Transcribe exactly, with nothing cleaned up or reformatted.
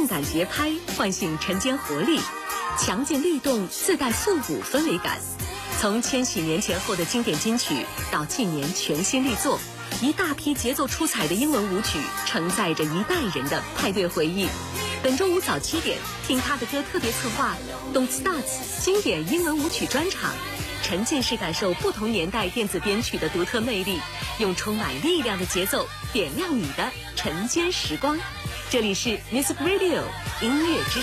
性感节拍唤醒晨间活力，强劲律动自带复古氛围感。从千禧年前后的经典金曲到近年全新力作，一大批节奏出彩的英文舞曲承载着一代人的派对回忆。本周五早七点，听他的歌特别策划 Don't Start 经典英文舞曲专场，沉浸式感受不同年代电子编曲的独特魅力，用充满力量的节奏点亮你的晨间时光。这里是 Music Radio 音乐之声。